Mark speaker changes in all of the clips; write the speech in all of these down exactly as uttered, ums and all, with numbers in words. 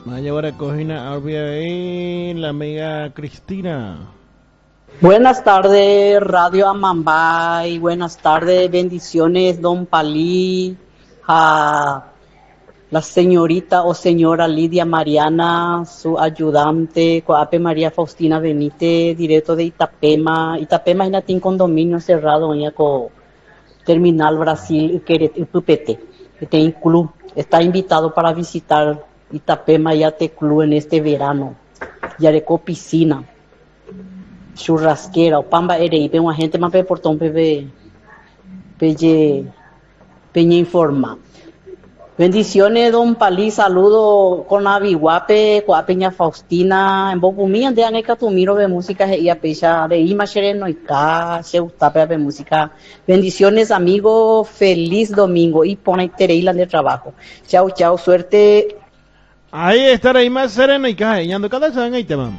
Speaker 1: Va a llevar a cocina ahí la amiga Cristina.
Speaker 2: Buenas tardes, Radio Amambay. Buenas tardes, bendiciones, don Palí, a la señorita o señora Lidia Mariana, su ayudante, Coape María Faustina Benítez, directo de Itapema. Itapema es un condominio cerrado, ya con Terminal Brasil y Pupete. Este un club está invitado para visitar Itapema Yate Club en este verano. Yareco piscina, churrasquera, o pamba erei, pe una gente más pe portón pe pe peña informa. Bendiciones, don Palí, saludo con Abihuape, con Peña Faustina, en Bopumí, ande ane catumiro de música y a pecha de Ima Shereno y Ka, se gusta de música. Bendiciones, amigo, feliz domingo y pone tereila de trabajo. Chao, chao, suerte.
Speaker 1: Ahí estará Ima Sereno y Ka, y ando cada vez en tema.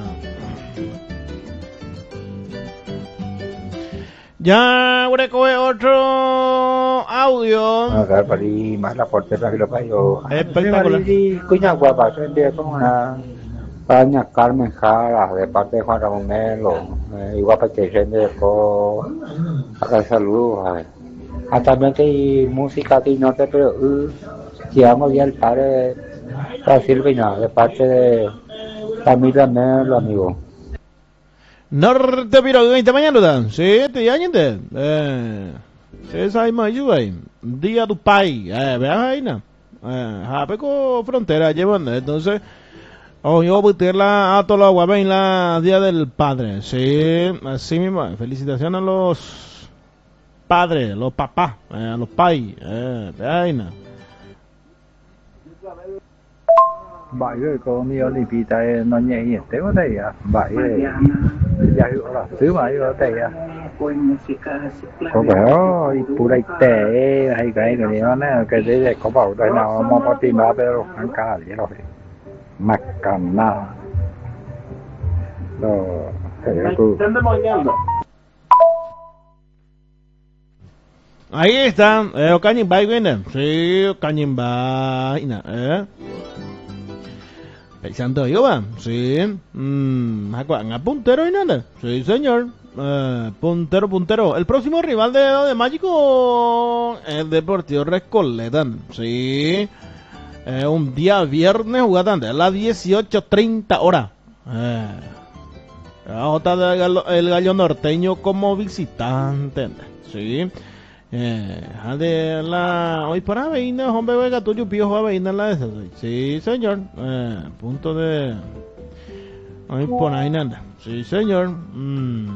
Speaker 1: Ya, recoge otro audio.
Speaker 3: Acá para ir más la portera que lo payo.
Speaker 1: Espectacular.
Speaker 3: Cuña guapa, de como una paña Carmen Jara, de parte de Juan Ramón Melo, y guapa que gente con acá saludos. También hay música de norte, pero llevamos ya el padre a Silvina, de parte de familia Melo, amigo.
Speaker 1: Norte Piro, veinte mañana dan. Sí, te años de. Eh, sí, sai mais aí. Día do pai. Eh, vean ahí na. Eh, Japeco frontera llevan, entonces oh, yo voy a meterla a todos los guapen la Día del Padre. Sí, así mismo. Felicitaciones a los padres, los papás, eh, a los pais. Eh, vean ahí na.
Speaker 3: Bảy người có nhiều lý bị tại nó nhẹ hiện tế có thể à bảy giải hữu là thứ bảy có thể à có vẻ đó phụ đại tệ hay cái cái đó nè cái đấy có bảo đây nào mà có tìm ra rồi ăn cá gì rồi mặc cảm nào rồi cái đó
Speaker 1: Ahí está, eh, Ocañimba, viene. Sí, Ocañimba, eh. Pensando yo, va. Sí. Mmm, a puntero y nada. Sí, señor. Eh, puntero, puntero. El próximo rival de, de Mágico es Deportivo Recoleta. Sí. Eh, un día viernes jugando a las dieciocho treinta horas. Eh. El gallo norteño como visitante. Sí. Eh, de la hoy para veina, hombre, vega tuyo pío va veina la esa. Sí, señor. Eh, punto de hoy por ahí nada. Sí, señor. Mm.